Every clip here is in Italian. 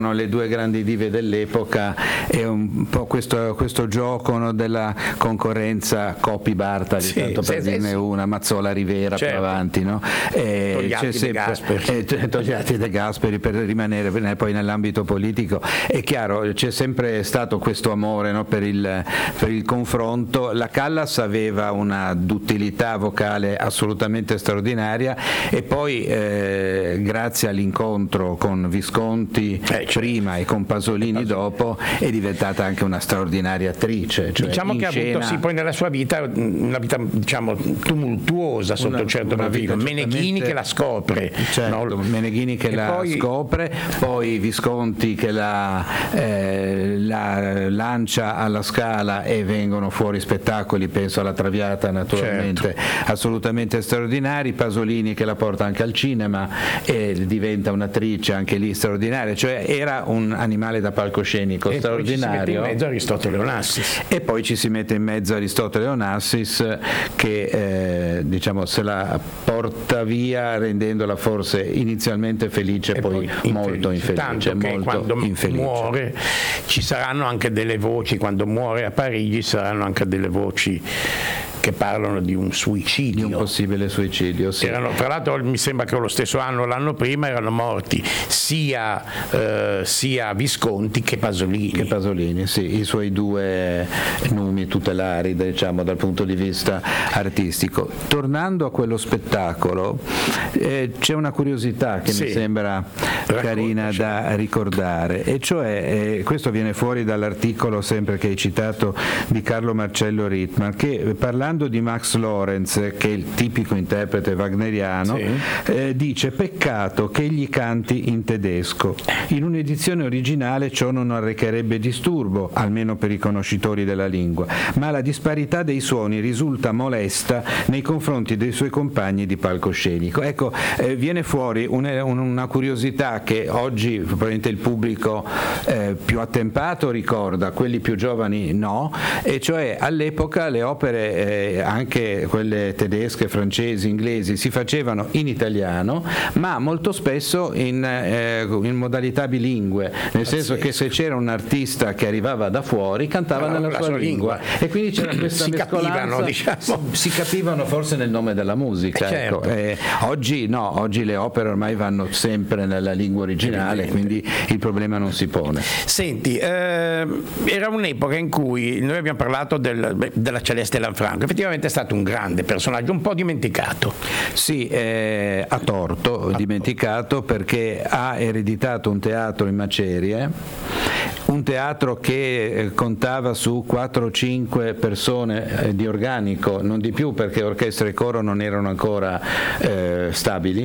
le due grandi dive dell'epoca e un po' questo gioco, no, della concorrenza Coppi Bartali, tanto per dirne una, Mazzola Rivera, certo, più avanti, no? Togliatti De Gasperi per rimanere poi nell'ambito politico. È chiaro, c'è sempre stato questo amore, no, per il confronto. La Callas aveva una duttilità vocale assolutamente straordinaria e poi grazie all'incontro con Visconti prima e con Pasolini dopo è diventata anche una straordinaria attrice, cioè diciamo che ha avuto poi nella sua vita una vita, diciamo, tumultuosa sotto un certo profilo. Meneghini che la scopre, certo, no? Meneghini che scopre, poi Visconti che la lancia alla Scala e vengono fuori spettacoli, penso alla Traviata naturalmente, certo, assolutamente straordinari. Pasolini che la porta anche al cinema e diventa un'attrice anche lì straordinaria, cioè era un animale da palcoscenico straordinario. E poi ci si mette in mezzo Aristotele Onassis. E poi ci si mette in mezzo Aristotele Onassis che diciamo se la porta via rendendola forse inizialmente felice e poi molto infelice. Tanto che quando muore ci saranno anche delle voci, quando muore a Parigi saranno anche delle voci che parlano di un suicidio, di un possibile suicidio, sì. Tra l'altro mi sembra che lo stesso anno, l'anno prima, erano morti sia Visconti che Pasolini. Sì, i suoi due numi tutelari, diciamo, dal punto di vista artistico. Tornando a quello spettacolo, c'è una curiosità che mi sembra carina da ricordare, e cioè questo viene fuori dall'articolo sempre che hai citato di Carlo Marcello Rittmann, che parlando di Max Lorenz, che è il tipico interprete wagneriano, dice: peccato che egli canti in tedesco, in un'edizione originale ciò non arrecherebbe disturbo, almeno per i conoscitori della lingua, ma la disparità dei suoni risulta molesta nei confronti dei suoi compagni di palcoscenico. Ecco, viene fuori una curiosità che oggi probabilmente il pubblico più attempato ricorda, quelli più giovani no, e cioè all'epoca le opere anche quelle tedesche, francesi, inglesi si facevano in italiano, ma molto spesso in modalità bilingue, nel senso che se c'era un artista che arrivava da fuori cantava nella sua lingua, e quindi c'era questa mescolanza, si capivano forse nel nome della musica, certo. Oggi no, oggi le opere ormai vanno sempre nella lingua originale, quindi il problema non si pone. Senti, era un'epoca in cui noi abbiamo parlato della Celeste Lanfranco, effettivamente è stato un grande personaggio, un po' dimenticato. Sì, a torto dimenticato, perché ha ereditato un teatro in macerie, un teatro che contava su 4 o 5 persone di organico, non di più, perché orchestra e coro non erano ancora stabili.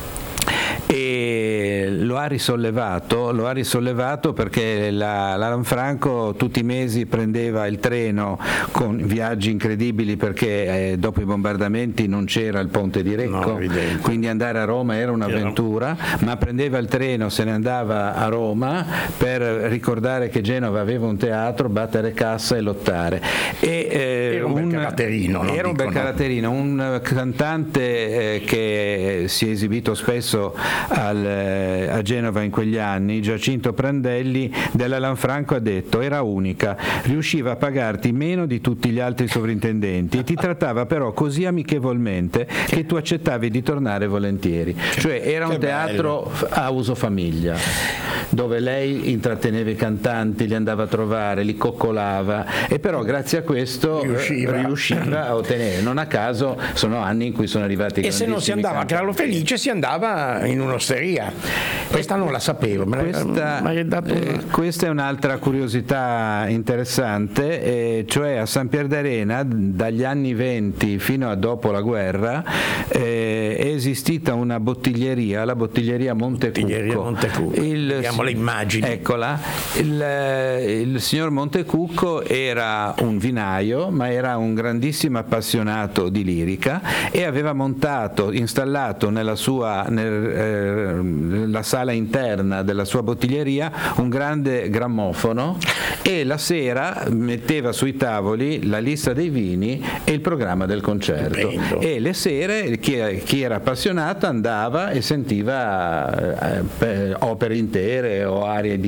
E lo ha risollevato perché la Lanfranco tutti i mesi prendeva il treno con viaggi incredibili, perché dopo i bombardamenti non c'era il ponte di Recco, quindi andare a Roma era un'avventura, ma prendeva il treno, se ne andava a Roma per ricordare che Genova aveva un teatro, battere cassa e lottare. Era un bel caratterino, un cantante che si è esibito spesso a Genova in quegli anni, Giacinto Prandelli, della Lanfranco ha detto: era unica, riusciva a pagarti meno di tutti gli altri sovrintendenti e ti trattava però così amichevolmente che tu accettavi di tornare volentieri. Cioè era un teatro a uso famiglia, dove lei intratteneva i cantanti, li andava a trovare, li coccolava, e però grazie a questo riusciva a ottenere. Non a caso sono anni in cui sono arrivati e se non si andava a Carlo Felice si andava in un'osteria. Questa non la sapevo. Questa è un'altra curiosità interessante, cioè a San Pierdarena dagli anni 20 fino a dopo la guerra è esistita una bottiglieria, la bottiglieria Montecucco. Vediamo le immagini. Eccola. Il signor Montecucco era un vinaio, ma era un grandissimo appassionato di lirica, e aveva installato nella sala sala interna della sua bottiglieria un grande grammofono e la sera metteva sui tavoli la lista dei vini e il programma del concerto. E le sere chi era appassionato andava e sentiva opere intere o arie di